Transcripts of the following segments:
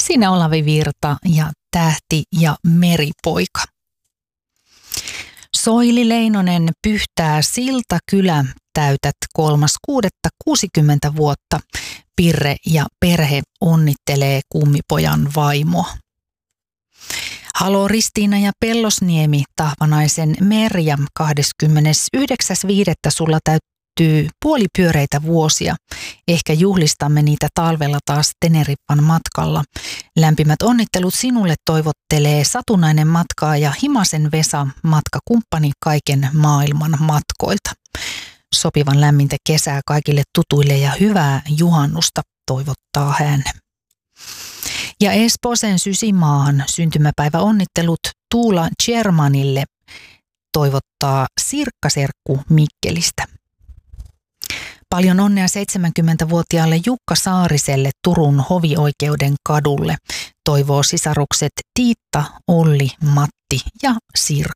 Siinä Olavi Virta ja Tähti ja meripoika. Soili Leinonen Pyhtää Siltakylä, täytät 3.6.60 vuotta. Pirre ja perhe onnittelee kummipojan vaimoa. Halo Ristiina ja Pellosniemi, Tahvanaisen Merja, 29.5. sulla täyttyy puolipyöreitä vuosia. Ehkä juhlistamme niitä talvella taas Teneriffan matkalla. Lämpimät onnittelut sinulle toivottelee Satunnainen matkaa ja Himasen Vesa, matkakumppani kaiken maailman matkoilta. Sopivan lämmintä kesää kaikille tutuille ja hyvää juhannusta toivottaa hän. Ja Esposen Sysimaahan syntymäpäiväonnittelut Tuula Germanille toivottaa Sirkkaserkku Mikkelistä. Paljon onnea 70-vuotiaalle Jukka Saariselle Turun hovioikeuden kadulle, toivoo sisarukset Tiitta, Olli, Matti ja Sirkku.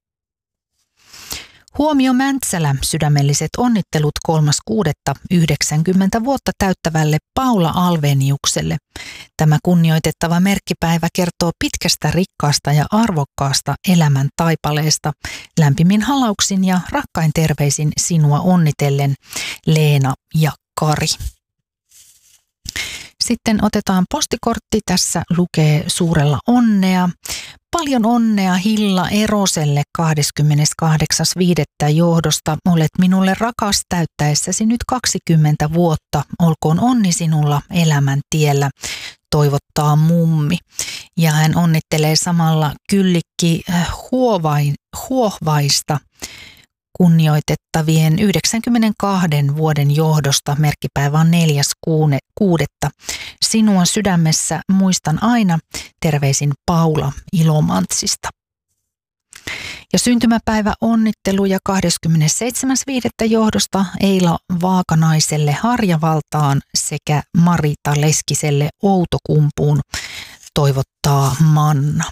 Huomio Mäntsälä, sydämelliset onnittelut 3.6.90 vuotta täyttävälle Paula Alveniukselle. Tämä kunnioitettava merkkipäivä kertoo pitkästä, rikkaasta ja arvokkaasta elämän taipaleesta. Lämpimin halauksin ja rakkain terveisin sinua onnitellen, Leena ja Kari. Sitten otetaan postikortti. Tässä lukee suurella onnea. Paljon onnea Hilla Eroselle 28.5. johdosta. Olet minulle rakas täyttäessäsi nyt 20 vuotta. Olkoon onni sinulla elämän tiellä, toivottaa mummi. Ja hän onnittelee samalla Kyllikki Huohvaista kunnioitettavien 92 vuoden johdosta. Merkkipäivä on 4.6. Sinua sydämessä muistan aina. Terveisin Paula Ilomantsista. Ja syntymäpäivä onnitteluja 27.5. johdosta Eila Vaakanaiselle Harjavaltaan sekä Marita Leskiselle Outokumpuun, toivottaa Manna.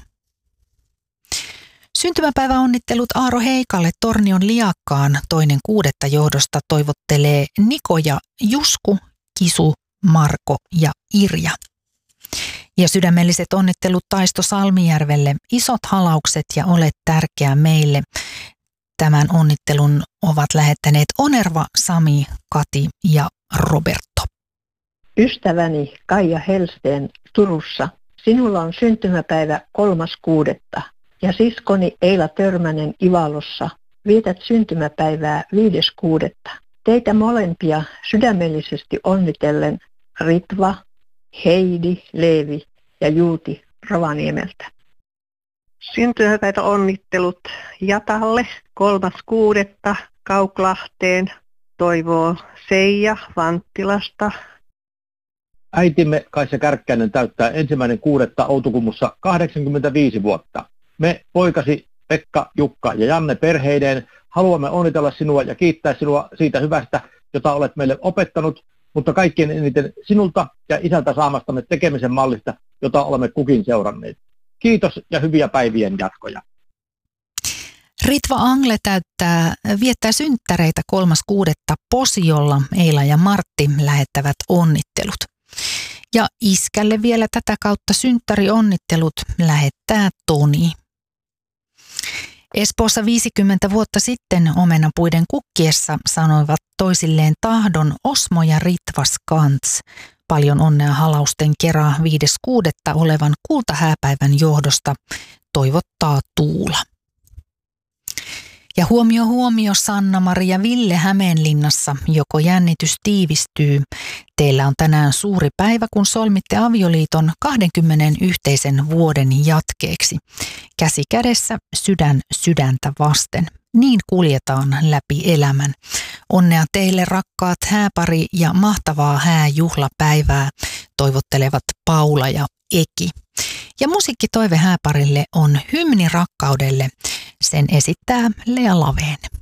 Syntymäpäiväonnittelut Aaro Heikalle Tornion Liakkaan 2.6. johdosta toivottelee Niko ja Jusku, Kisu, Marko ja Irja. Ja sydämelliset onnittelut Taisto Salmijärvelle, isot halaukset ja olet tärkeä meille. Tämän onnittelun ovat lähettäneet Onerva, Sami, Kati ja Roberto. Ystäväni Kaija Helsteen Turussa, sinulla on syntymäpäivä 3.6. ja siskoni Eila Törmänen Ivalossa, vietät syntymäpäivää 5.6. Teitä molempia sydämellisesti onnitellen Ritva, Heidi, Leevi ja Juuti Rovaniemeltä. Syntymäpäivä onnittelut Jatalle 3.6. Kauklahteen, toivoo Seija Vanttilasta. Äitimme Kaisa Kärkkäinen täyttää 1.6. Outokummussa 85 vuotta. Me poikasi Pekka, Jukka ja Janne perheiden haluamme onnitella sinua ja kiittää sinua siitä hyvästä, jota olet meille opettanut, mutta kaikkien eniten sinulta ja isältä saamastamme tekemisen mallista, jota olemme kukin seuranneet. Kiitos ja hyviä päivien jatkoja. Ritva Angle viettää synttäreitä 3.6. Posiolla. Eila ja Martti lähettävät onnittelut. Ja iskälle vielä tätä kautta synttärionnittelut lähettää Toni. Espoossa 50 vuotta sitten omenapuiden kukkiessa sanoivat toisilleen tahdon Osmo ja Ritva Skantz. Paljon onnea halausten kerran 5.6. olevan kultahääpäivän johdosta, toivottaa Tuula. Ja huomio Sanna-Maria Ville Hämeenlinnassa, joko jännitys tiivistyy. Teillä on tänään suuri päivä, kun solmitte avioliiton 20 yhteisen vuoden jatkeeksi. Käsi kädessä, sydän sydäntä vasten. Niin kuljetaan läpi elämän. Onnea teille rakkaat hääpari ja mahtavaa hääjuhlapäivää, toivottelevat Paula ja Eki. Ja musiikkitoive hääparille on Hymni rakkaudelle. Sen esittää Lea Laveen.